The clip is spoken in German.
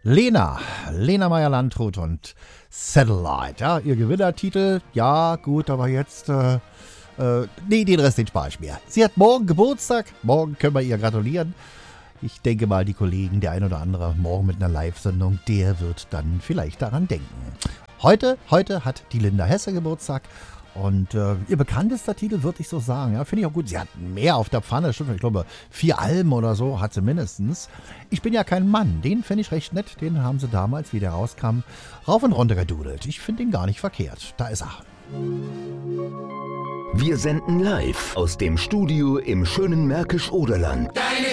Lena Meyer-Landrut und Satellite. Ja, ihr Gewinnertitel, ja gut, aber jetzt, nee, den Rest den spare ich mir. Sie hat morgen Geburtstag, morgen können wir ihr gratulieren. Ich denke mal, die Kollegen, der ein oder andere, morgen mit einer Live-Sendung, der wird dann vielleicht daran denken. Heute hat die Linda Hesse Geburtstag. Und ihr bekanntester Titel, würde ich so sagen, ja, finde ich auch gut. Sie hat mehr auf der Pfanne, stimmt, ich glaube 4 Alben oder so hat sie mindestens. Ich bin ja kein Mann, den finde ich recht nett. Den haben sie damals, wie der rauskam, rauf und runter gedudelt. Ich finde ihn gar nicht verkehrt. Da ist er. Wir senden live aus dem Studio im schönen Märkisch-Oderland.